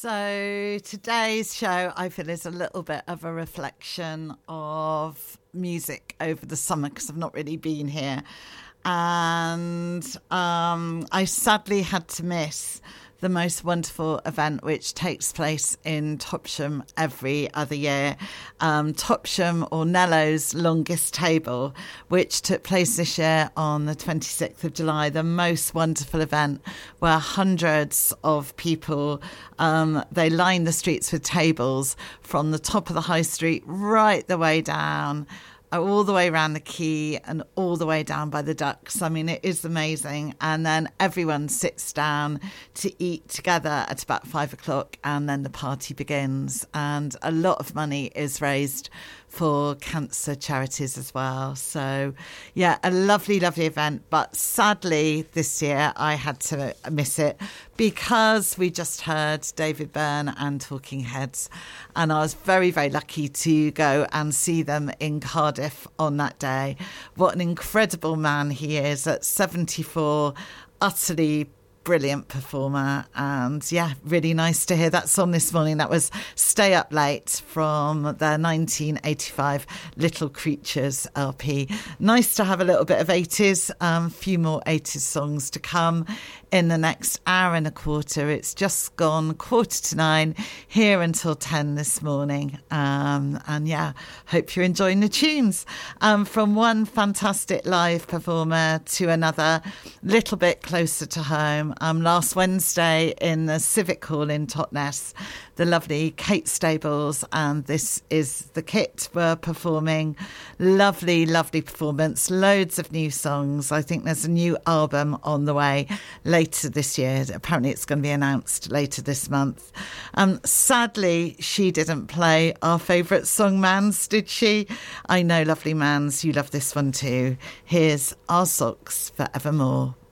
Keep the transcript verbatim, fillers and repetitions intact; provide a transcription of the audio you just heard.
So today's show, I feel, is a little bit of a reflection of music over the summer because I've not really been here. And um, I sadly had to miss the most wonderful event which takes place in Topsham every other year, um, Topsham or Nello's Longest Table, which took place this year on the twenty-sixth of July, the most wonderful event where hundreds of people, um, they line the streets with tables from the top of the high street right the way down, all the way around the quay and all the way down by the Ducks. I mean, it is amazing. And then everyone sits down to eat together at about five o'clock and then the party begins. And a lot of money is raised for cancer charities as well. So, yeah, a lovely, lovely event. But sadly, this year I had to miss it because we just heard David Byrne and Talking Heads. And I was very, very lucky to go and see them in Cardiff on that day. What an incredible man he is at seventy-four, utterly brilliant performer. And yeah, really nice to hear that song this morning. That was Stay Up Late from their nineteen eighty-five Little Creatures L P. Nice to have a little bit of eighties, a um, few more eighties songs to come in the next hour and a quarter. It's just gone quarter to nine, here until ten this morning. Um, and yeah, hope you're enjoying the tunes. Um, from one fantastic live performer to another, little bit closer to home. Um, last Wednesday in the Civic Hall in Totnes, the lovely Kate Stables and This Is the Kit were performing. Lovely, lovely performance. Loads of new songs. I think there's a new album on the way later this year. Apparently it's going to be announced later this month. Um, sadly, she didn't play our favourite song, Mans, did she? I know, lovely Mans, you love this one too. Here's Our Socks Forevermore.